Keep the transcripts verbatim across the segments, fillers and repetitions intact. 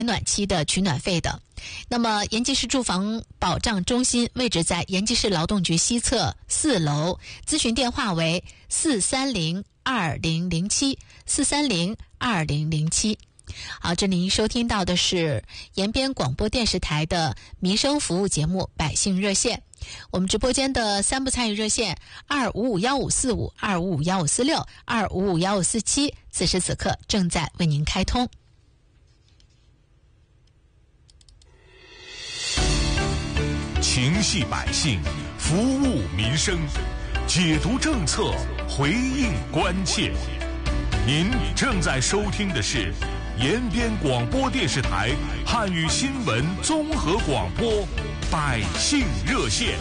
暖气的取暖费的。那么延吉市住房保障中心位置在延吉市劳动局西侧四楼，咨询电话为四三零二零零七四三零二零零七。好，这里您收听到的是延边广播电视台的民生服务节目《百姓热线》。我们直播间的三部参与热线二五五幺五四五、二五五幺五四六、二五五幺五四七，此时此刻正在为您开通。 情系百姓，服务民生，解读政策，回应关切。您正在收听的是延边广播电视台汉语新闻综合广播《百姓热线》。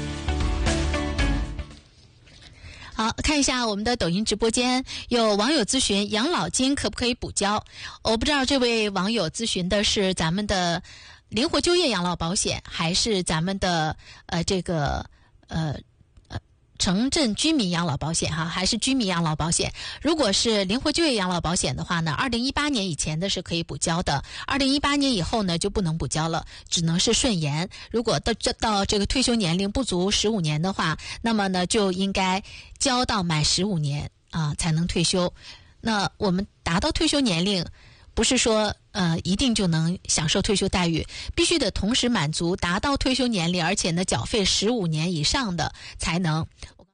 好，看一下我们的抖音直播间，有网友咨询养老金可不可以补交。我不知道这位网友咨询的是咱们的灵活就业养老保险，还是咱们的呃这个呃呃城镇居民养老保险哈，还是居民养老保险。如果是灵活就业养老保险的话呢，二零一八年以前的是可以补交的，二零一八年以后呢就不能补交了，只能是顺延。如果到到这个退休年龄不足十五年的话，那么呢就应该交到满十五年啊才能退休。那我们达到退休年龄，不是说呃一定就能享受退休待遇，必须得同时满足达到退休年龄，而且呢缴费十五年以上的才能。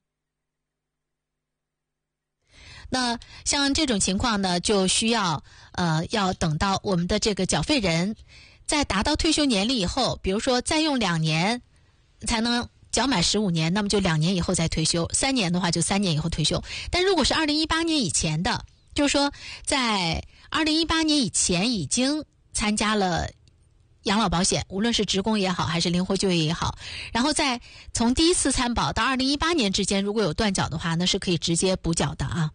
那像这种情况呢，就需要呃要等到我们的这个缴费人在达到退休年龄以后，比如说再用两年才能缴满十五年，那么就两年以后再退休，三年的话就三年以后退休。但如果是二零一八年以前的，就是说在二零一八年以前已经参加了养老保险，无论是职工也好还是灵活就业也好，然后在从第一次参保到二零一八年之间如果有断缴的话，那是可以直接补缴的啊。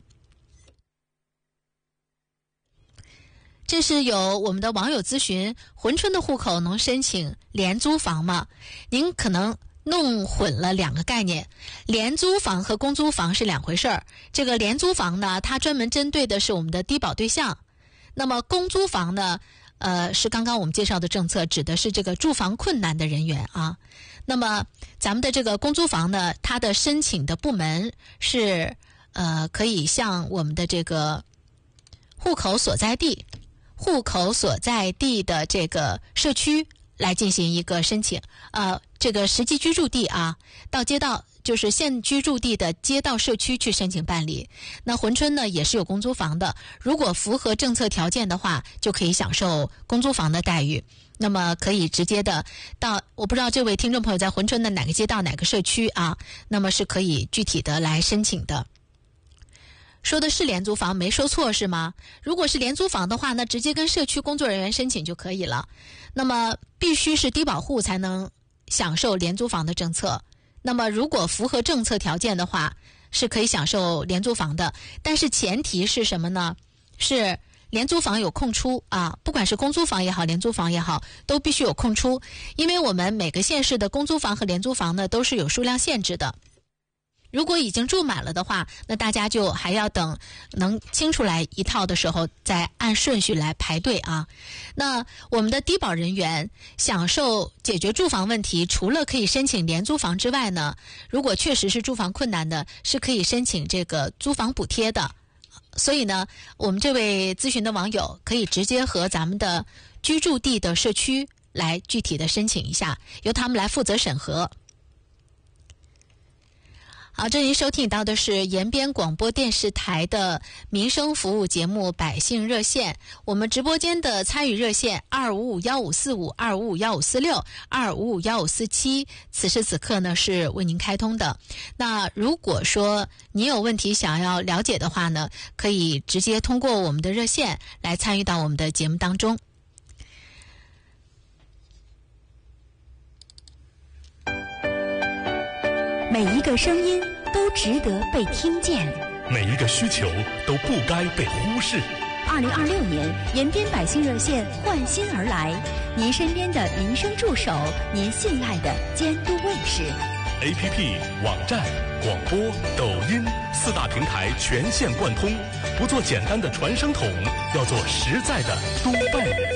这是有我们的网友咨询，珲春的户口能申请廉租房吗？您可能弄混了两个概念，廉租房和公租房是两回事儿。这个廉租房呢，它专门针对的是我们的低保对象，那么公租房呢，呃，是刚刚我们介绍的政策，指的是这个住房困难的人员啊。那么咱们的这个公租房呢，它的申请的部门是呃，可以向我们的这个户口所在地。户口所在地的这个社区来进行一个申请，呃，这个实际居住地啊，到街道就是现居住地的街道社区去申请办理。那珲春呢也是有公租房的，如果符合政策条件的话，就可以享受公租房的待遇。那么可以直接的到，我不知道这位听众朋友在珲春的哪个街道哪个社区啊，那么是可以具体的来申请的。说的是廉租房，没说错是吗？如果是廉租房的话，那直接跟社区工作人员申请就可以了。那么必须是低保户才能享受廉租房的政策。那么如果符合政策条件的话，是可以享受廉租房的。但是前提是什么呢？是廉租房有空出啊，不管是公租房也好，廉租房也好，都必须有空出。因为我们每个县市的公租房和廉租房呢，都是有数量限制的。如果已经住满了的话，那大家就还要等能清出来一套的时候，再按顺序来排队啊。那我们的低保人员享受解决住房问题，除了可以申请廉租房之外呢，如果确实是住房困难的，是可以申请这个租房补贴的。所以呢，我们这位咨询的网友可以直接和咱们的居住地的社区来具体的申请一下，由他们来负责审核。好，这您收听到的是延边广播电视台的民生服务节目《百姓热线》，我们直播间的参与热线二五五幺五四五、二五五幺五四六、二五五幺五四七，此时此刻呢是为您开通的。那如果说您有问题想要了解的话呢，可以直接通过我们的热线来参与到我们的节目当中。 每一个声音都值得被听见， 每一个需求都不该被忽视。 二零二六年，延边百姓热线换新而来，您身边的民生助手，您信赖的监督卫士。 A P P、网站、广播、抖音四大平台全线贯通，不做简单的传声筒，要做实在的督办人。